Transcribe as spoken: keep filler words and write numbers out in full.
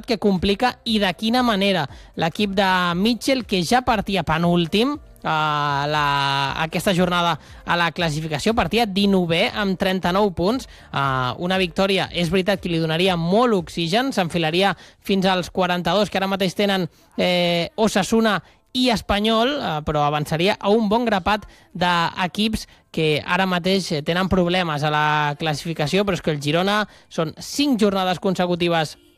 que complica i de quina manera l'equip de Mitchell, que ja partia penúltim a la, aquesta jornada a la classificació, partia dinovè amb trenta-nou punts. Uh, una victòria, és veritat que li donaria molt oxigen, s'enfilaria fins als quaranta-dos que ara mateix tenen eh, Osasuna i Espanyol, eh, però avançaria a un bon grapat d'equips que ara mateix tenen problemes a la classificació, però és que el Girona són cinc jornades consecutives